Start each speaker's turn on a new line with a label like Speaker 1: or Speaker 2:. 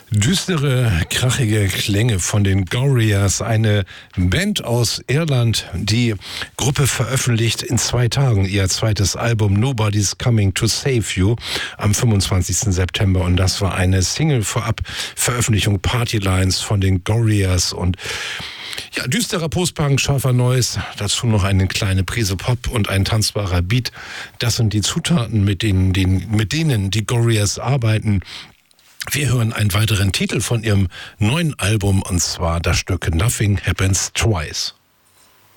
Speaker 1: Düstere, krachige Klänge von den Gorillaz, eine Band aus Irland. Die Gruppe veröffentlicht in 2 Tagen ihr zweites Album Nobody's Coming to Save You am 25. September. Und das war eine Single-Vorab-Veröffentlichung, Partylines von den Gorillaz. Und ja, düsterer Postpunk, scharfer Noise, dazu noch eine kleine Prise Pop und ein tanzbarer Beat. Das sind die Zutaten, mit denen die Gorillaz arbeiten. Wir hören einen weiteren Titel von ihrem neuen Album, und zwar das Stück Nothing Happens Twice.